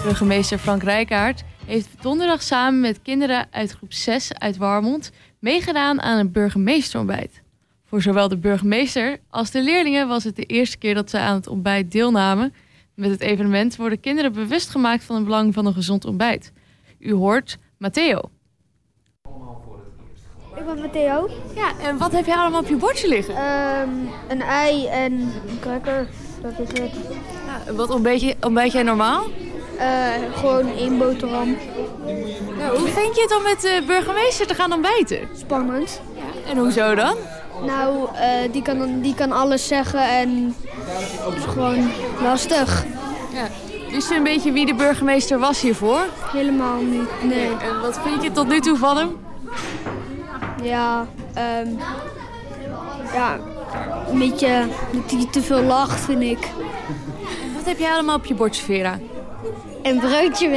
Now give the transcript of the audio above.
Burgemeester Frank Rijkaard heeft donderdag samen met kinderen uit groep 6 uit Warmond meegedaan aan een burgemeesterontbijt. Voor zowel de burgemeester als de leerlingen was het de eerste keer dat ze aan het ontbijt deelnamen. Met het evenement worden kinderen bewust gemaakt van het belang van een gezond ontbijt. U hoort Matteo. Ik ben Matteo. Ja, en wat heb jij allemaal op je bordje liggen? Een ei en een cracker, dat is het. Ja, wat ontbijt jij normaal? Gewoon één boterham. Nou, hoe vind je het om met de burgemeester te gaan ontbijten? Spannend. En hoezo dan? Nou, die kan alles zeggen en het is gewoon lastig. Ja. Wist je een beetje wie de burgemeester was hiervoor? Helemaal niet, nee. En wat vind je tot nu toe van hem? Ja, een beetje dat hij te veel lacht, vind ik. Wat heb jij allemaal op je bordje, Vera? Een broodje